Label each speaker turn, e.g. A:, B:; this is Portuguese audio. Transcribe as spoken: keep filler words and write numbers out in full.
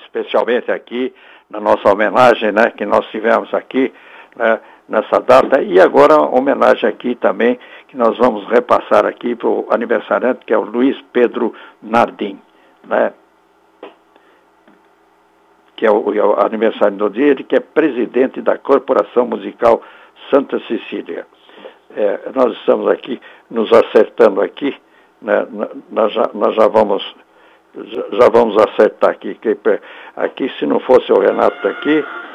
A: especialmente aqui, na nossa homenagem, né, que nós tivemos aqui, né, nessa data, e agora a homenagem aqui também, que nós vamos repassar aqui para o aniversariante, que é o Luiz Pedro Nardim, né, que é o, é o aniversário do dia, ele que é presidente da Corporação Musical Santa Cecília. É, nós estamos aqui, nos acertando aqui, né, nós, já, nós já vamos já, já vamos acertar aqui, que, aqui se não fosse o Renato aqui,